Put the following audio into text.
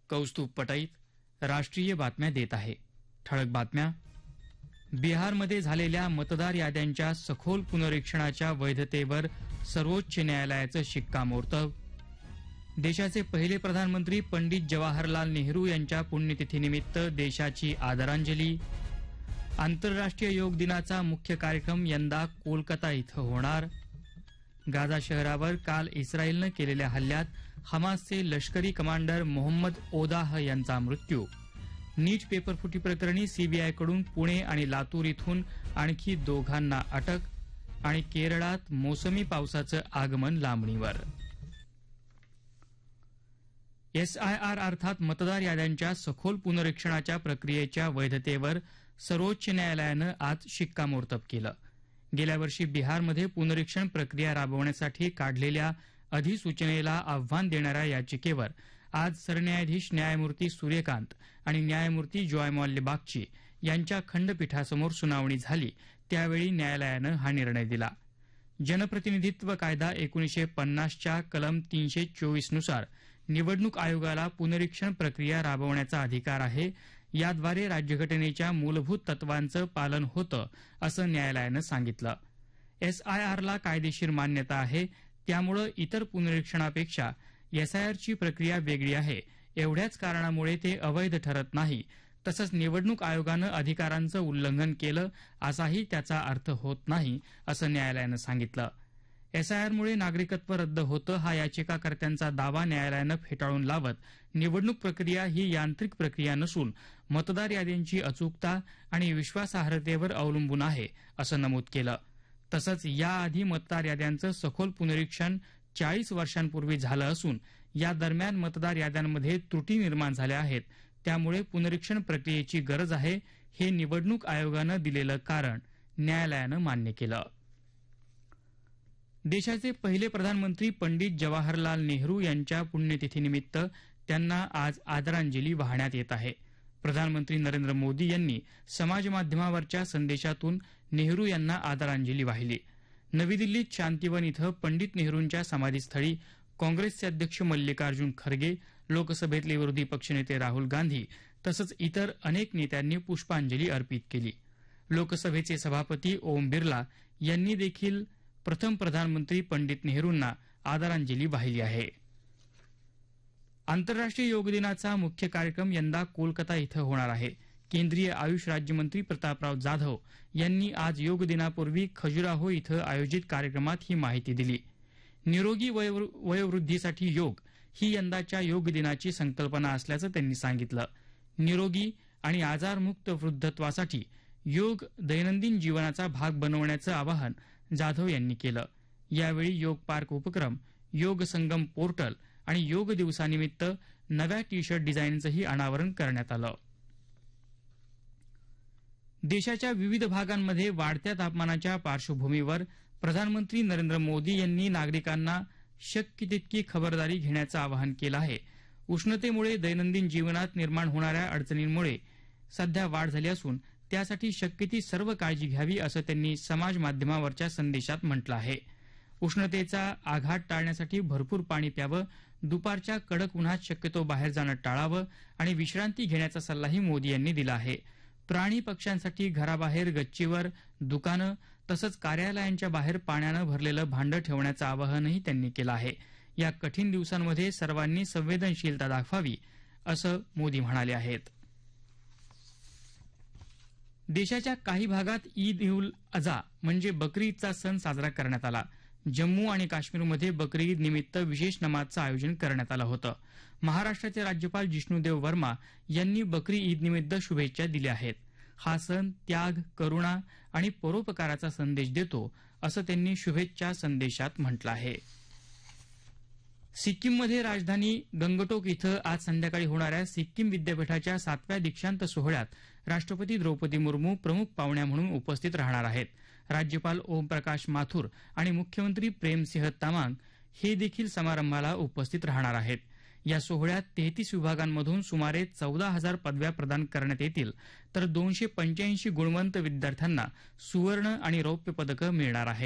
कौस्तुभ पटईत राष्ट्रीय बातम्या देत आहे. ठळक बातम्या. बिहारमध्ये झालेल्या मतदार याद्यांच्या सखोल पुनरीक्षणाच्या वैधतेवर सर्वोच्च न्यायालयाचं शिक्कामोर्तब. देशाचे पहिले प्रधानमंत्री पंडित जवाहरलाल नेहरू यांच्या पुण्यतिथीनिमित्त देशाची आदरांजली. आंतरराष्ट्रीय योग दिनाचा मुख्य कार्यक्रम यंदा कोलकाता इथं होणार. गाझा शहरावर काल इस्रायलनं केलेल्या हल्ल्यात हमासचे लष्करी कमांडर मोहम्मद ओदाह यांचा मृत्यू. नीट पेपरफुटी प्रकरणी सीबीआयकडून पुणे आणि लातूर इथून आणखी दोघांना अटक. आणि केरळात मोसमी पावसाचं आगमन लांबणीवर. एसआयआर अर्थात मतदार याद्यांच्या सखोल पुनरीक्षणाच्या प्रक्रियेच्या वैधतेवर सर्वोच्च न्यायालयानं आज शिक्कामोर्तब केलं. गेल्या वर्षी बिहारमध्ये पुनरीक्षण प्रक्रिया राबवण्यासाठी काढलेल्या अधिसूचनेला आव्हान देणाऱ्या याचिकेवर आज सरन्यायाधीश न्यायमूर्ती सूर्यकांत आणि न्यायमूर्ती जॉयमॉल्य बागची यांच्या खंडपीठासमोर सुनावणी झाली. त्यावेळी न्यायालयानं हा निर्णय दिला. जनप्रतिनिधित्व कायदा 1950च्या कलम 324 नुसार निवडणूक आयोगाला पुनरीक्षण प्रक्रिया राबवण्याचा अधिकार आहे. याद्वारे राज्यघटनेच्या मूलभूत तत्वांचं पालन होतं असं न्यायालयानं सांगितलं. एसआयआरला कायदेशीर मान्यता आहे. त्यामुळे इतर पुनरीक्षणापेक्षा एसआयआरची प्रक्रिया वेगळी आहे. एवढ्याच कारणामुळे ते अवैध ठरत नाही. तसंच निवडणूक आयोगानं अधिकारांचं उल्लंघन केलं असाही त्याचा अर्थ होत नाही असं न्यायालयानं सांगितलं. एसआयआरमुळे नागरिकत्व रद्द होतं हा याचिकाकर्त्यांचा दावा न्यायालयानं फेटाळून लावत निवडणूक प्रक्रिया ही यांत्रिक प्रक्रिया नसून मतदार याद्यांची अचूकता आणि विश्वासार्हतेवर अवलंबून आहे असं नमूद केलं. तसंच याआधी मतदार याद्यांचं सखोल पुनरीक्षण 40 वर्षांपूर्वी झालं असून या दरम्यान मतदार याद्यांमध्ये त्रुटी निर्माण झाल्या आहेत. त्यामुळे पुनरीक्षण प्रक्रियेची गरज आहे हे निवडणूक आयोगानं दिलेलं कारण न्यायालयानं मान्य केलं. देशाचे पहिले प्रधानमंत्री पंडित जवाहरलाल नेहरू यांच्या पुण्यतिथीनिमित्त त्यांना आज आदरांजली वाहण्यात येत आहे. प्रधानमंत्री नरेंद्र मोदी यांनी समाजमाध्यमावरच्या संदेशातून नेहरू यांना आदरांजली वाहिली. नवी दिल्लीत शांतिवन इथं पंडित नेहरूंच्या समाधीस्थळी काँग्रेसचे अध्यक्ष मल्लिकार्जुन खरगे, लोकसभेतले विरोधी पक्षनेते राहुल गांधी तसंच इतर अनेक नेत्यांनी पुष्पांजली अर्पित केली. लोकसभेचे सभापती ओम बिर्ला यांनी देखील प्रथम प्रधानमंत्री पंडित नेहरूंना आदरांजली वाहिली आहे. आंतरराष्ट्रीय योग दिनाचा मुख्य कार्यक्रम यंदा कोलकाता इथं होणार आहे. केंद्रीय आयुष राज्यमंत्री प्रतापराव जाधव यांनी आज योग दिनापूर्वी खजुराहो इथं आयोजित कार्यक्रमात ही माहिती दिली. निरोगी वयोवृद्धीसाठी योग ही यंदाच्या योग दिनाची संकल्पना असल्याचं त्यांनी सांगितलं. निरोगी आणि आजारमुक्त वृद्धत्वासाठी योग दैनंदिन जीवनाचा भाग बनवण्याचं आवाहन जाधव यांनी केलं. यावेळी योग पार्क उपक्रम, योग संगम पोर्टल आणि योग दिवसानिमित्त नव्या टी शर्ट डिझाईनचंही अनावरण करण्यात आलं. देशाच्या विविध भागांमध्ये वाढत्या तापमानाच्या पार्श्वभूमीवर प्रधानमंत्री नरेंद्र मोदी यांनी नागरिकांना शक्य तितकी खबरदारी घेण्याचं आवाहन केलं आहे. उष्णतेमुळे दैनंदिन जीवनात निर्माण होणाऱ्या अडचणींमुळे सध्या वाढ झाली असून त्यासाठी शक्य ती सर्व काळजी घ्यावी असं त्यांनी समाज माध्यमावरच्या संदेशात म्हटलं आहे. उष्णतेचा आघात टाळण्यासाठी भरपूर पाणी प्यावं, दुपारच्या कडक उन्हात शक्यतो बाहेर जाणं टाळावं आणि विश्रांती घेण्याचा सल्लाही मोदी यांनी दिला आहे. प्राणी पक्ष्यांसाठी घराबाहेर, गच्चीवर, दुकानं तसंच कार्यालयांच्या बाहेर पाण्यानं भरलेलं भांडं ठेवण्याचं आवाहनही त्यांनी केलं आहे. या कठीण दिवसांमध्ये सर्वांनी संवेदनशीलता दाखवावी असं मोदी म्हणाले आहेत. देशाच्या काही भागात ईद उल अझा म्हणजे बकरी ईदचा सण साजरा करण्यात आला. जम्मू आणि काश्मीरमध्ये बकरी ईद निमित्त विशेष नमाजचं आयोजन करण्यात आलं होतं. महाराष्ट्राचे राज्यपाल जिष्णुदेव वर्मा यांनी बकरी ईद निमित्त शुभेच्छा दिल्या आहेत. हा सण त्याग, करुणा आणि परोपकाराचा संदेश देतो असं त्यांनी शुभेच्छा संदेशात म्हटलं आहे. सिक्कीममध्ये राजधानी गंगटोक इथं आज संध्याकाळी होणाऱ्या सिक्कीम विद्यापीठाच्या 7व्या दीक्षांत सोहळ्यात राष्ट्रपती द्रौपदी मुर्मू प्रमुख पाहुण्या म्हणून उपस्थित राहणार आहेत. राज्यपाल ओमप्रकाश माथुर आणि मुख्यमंत्री प्रेमसिंह तमांग हे देखील समारंभाला उपस्थित राहणार आहेत. या सोहळ्यात 33 विभागांमधून सुमारे 14,000 पदव्या प्रदान करण्यात येतील तर 285 गुणवंत विद्यार्थ्यांना सुवर्ण आणि रौप्य पदकं मिळणार आहेत.